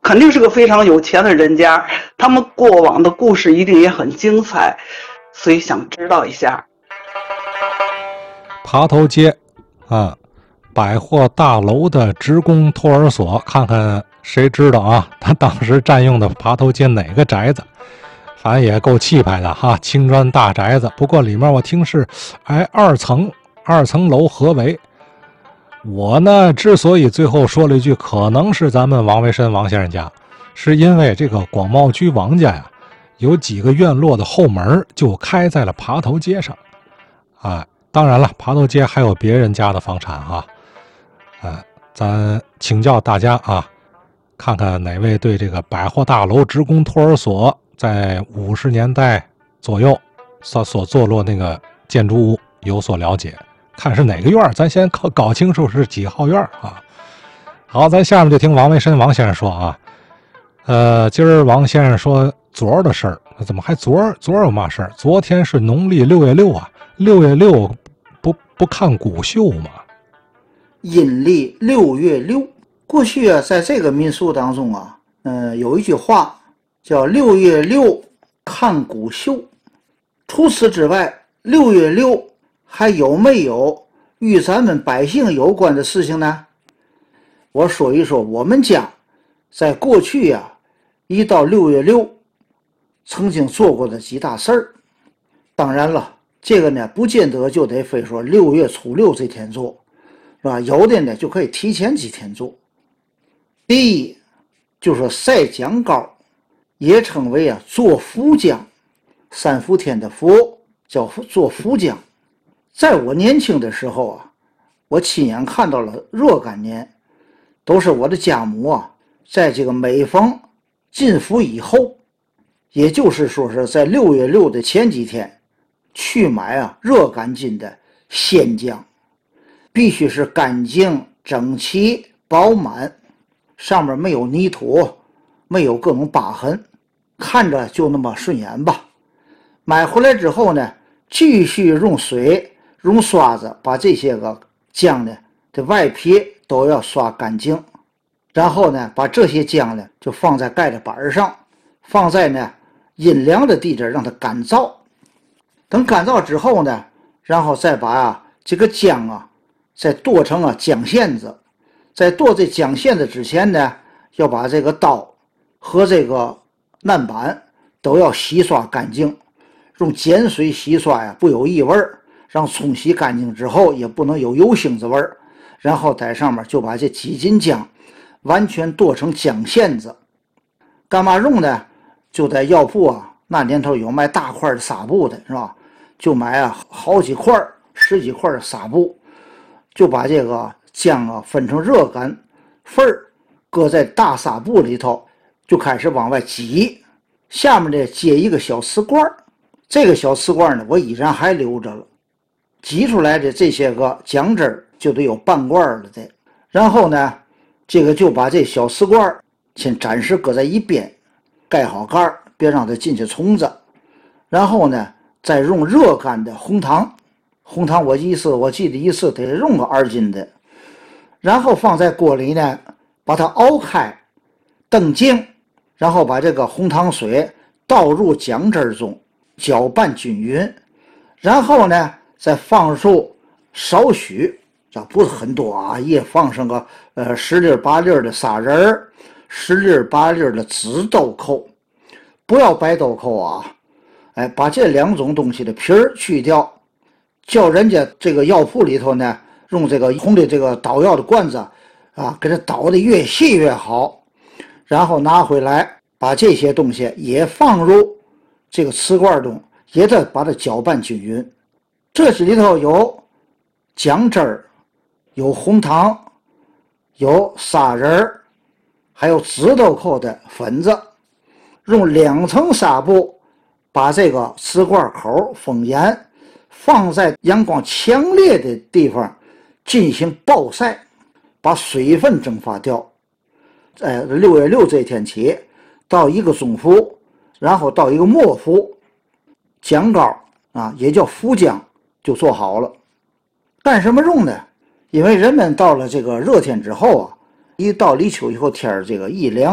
肯定是个非常有钱的人家，他们过往的故事一定也很精彩，所以想知道一下。 爬头街啊，百货大楼的职工托儿所，看看谁知道啊？他当时占用的爬头街哪个宅子？反正也够气派的哈，青砖大宅子。不过里面我听是，二层楼合围。我呢，之所以最后说了一句可能是咱们王维申王先生家，是因为这个广茂居王家呀，有几个院落的后门就开在了爬头街上。当然了，爬头街还有别人家的房产哈。咱请教大家啊，看看哪位对这个百货大楼职工托儿所在50年代左右所坐落那个建筑物有所了解，看是哪个院，咱先搞清楚是几号院啊。好，咱下面就听王维申王先生说啊。今儿王先生说昨儿的事儿，怎么还昨儿有嘛事儿？昨天是农历6月6啊，6月6不看古秀吗？ 阴历6月6，过去啊，在这个民俗当中啊，有一句话叫6月6看古秀。除此之外，6月6还有没有与咱们百姓有关的事情呢？我说一说我们家在过去啊，一到6月6曾经做过的几大事儿。当然了，这个呢不见得就得非说6月初6这天做，是吧？有的呢就可以提前几天做。第一就是晒姜膏，也称为做福姜，3伏天的伏叫做福姜。在我年轻的时候啊，我亲眼看到了若干年，都是我的家母啊，在这个每逢进伏以后，也就是说是在6月6的前几天，去买热干筋的鲜姜，必须是干净整齐饱满，上面没有泥土，没有各种疤痕，看着就那么顺眼吧。买回来之后呢，继续用水用刷子把这些个姜呢的外皮都要刷干净，然后呢把这些姜呢就放在盖的板上，放在呢阴凉的地点让它干燥。等干燥之后呢，然后再把这个姜再剁成姜线子。在剁这姜线子之前呢，要把这个刀和这个案板都要洗刷干净，用碱水洗刷不有异味，让冲洗干净之后也不能有油腥子味儿。然后在上面就把这几斤姜完全剁成姜线子。干嘛用呢？就在药铺那年头有卖大块的纱布的，是吧？就买好几块10几块的纱布，就把这个姜分成热干份儿，搁在大纱布里头，就开始往外挤。下面呢接一个小瓷罐，这个小瓷罐呢我依然还留着了。挤出来的这些个姜汁儿就得有半罐了的。然后呢，这个就把这小瓷罐先暂时搁在一边，盖好盖，别让它进去虫子。然后呢，再用热干的红糖，红糖我记得一次得用个2斤的，然后放在锅里呢，把它熬开，澄净，然后把这个红糖水倒入姜汁中，搅拌均匀，然后呢再放入少许，这不是很多也放上个10粒8粒的砂仁，10粒8粒的紫豆蔻，不要白豆蔻把这2种东西的皮儿去掉，叫人家这个药铺里头呢，用这个红的这个捣药的罐子给它捣得越细越好，然后拿回来把这些东西也放入这个瓷罐中，也得把它搅拌均匀。这里头有姜汁儿，有红糖，有砂仁，还有紫豆蔻的粉子，用2层纱布把这个瓷罐口封严，放在阳光强烈的地方进行暴晒，把水分蒸发掉。6月6这天起到一个中伏，然后到一个末伏，姜膏也叫伏姜就做好了。干什么用呢？因为人们到了这个热天之后一到立秋以后，天儿这个一凉，